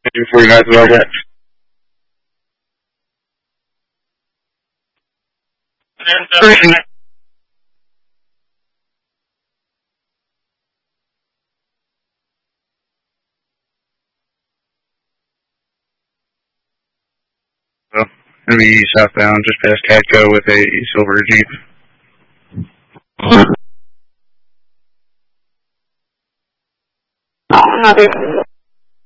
Before you guys about that. So, gonna be southbound, just past Cadco with a silver Jeep.